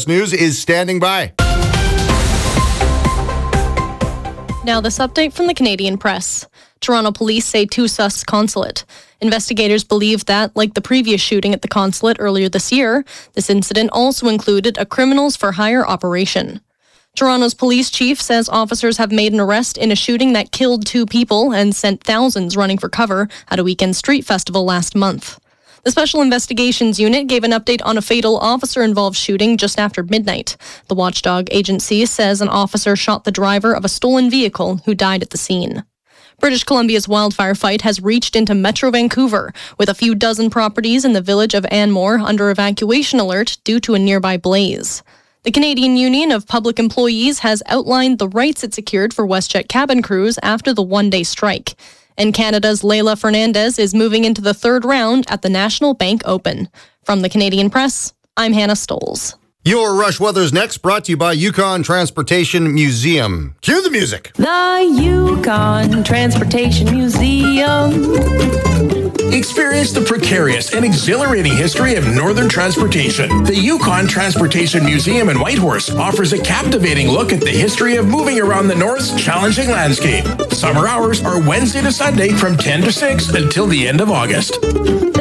Northwest News is standing by. Now this update from the Canadian Press. Toronto police say 2 sus consulate. Investigators believe that, like the previous shooting at the consulate earlier this year, this incident also included a criminals for hire operation. Toronto's police chief says officers have made an arrest in a shooting that killed 2 people and sent thousands running for cover at a weekend street festival last month. The Special Investigations Unit gave an update on a fatal officer-involved shooting just after midnight. The watchdog agency says an officer shot the driver of a stolen vehicle who died at the scene. British Columbia's wildfire fight has reached into Metro Vancouver, with a few dozen properties in the village of Anmore under evacuation alert due to a nearby blaze. The Canadian Union of Public Employees has outlined the rights it secured for WestJet cabin crews after the one-day strike. And Canada's Leila Fernandez is moving into the 3rd round at the National Bank Open. From the Canadian Press, I'm Hannah Stoles. Your Rush Weather's next, brought to you by Yukon Transportation Museum. Cue the music. The Yukon Transportation Museum. Experience the precarious and exhilarating history of northern transportation. The Yukon Transportation Museum in Whitehorse offers a captivating look at the history of moving around the North's challenging landscape. Summer hours are Wednesday to Sunday from 10 to 6 until the end of August.